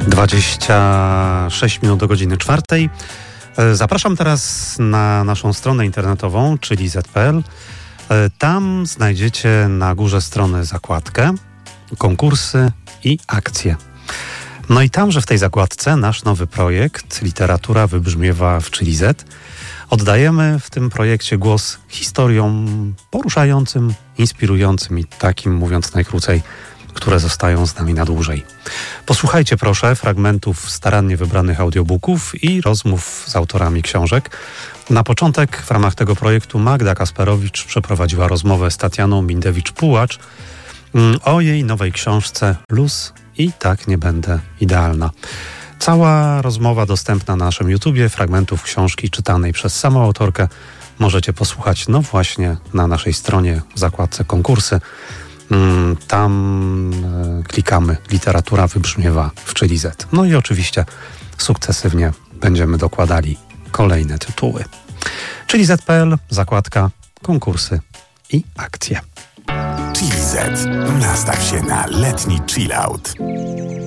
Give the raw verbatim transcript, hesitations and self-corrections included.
dwadzieścia sześć minut do godziny czwartej. Zapraszam teraz na naszą stronę internetową, czyli zet kropka pe el. Tam znajdziecie na górze strony zakładkę, konkursy i akcje. No i tamże w tej zakładce nasz nowy projekt Literatura wybrzmiewa w Czyli Z. Oddajemy w tym projekcie głos historiom poruszającym, inspirującym i takim, mówiąc najkrócej, które zostają z nami na dłużej. Posłuchajcie proszę fragmentów starannie wybranych audiobooków i rozmów z autorami książek. Na początek w ramach tego projektu Magda Kasperowicz przeprowadziła rozmowę z Tatianą Mindewicz-Pułacz o jej nowej książce Luz i tak nie będę idealna. Cała rozmowa dostępna na naszym YouTubie, fragmentów książki czytanej przez samą autorkę możecie posłuchać no właśnie na naszej stronie w zakładce konkursy. Tam klikamy Literatura wybrzmiewa w Czyli Z. No i oczywiście sukcesywnie będziemy dokładali kolejne tytuły. Czyli zet kropka pe el, zakładka, konkursy i akcje. Czyli Z. Nastaw się na letni chill out.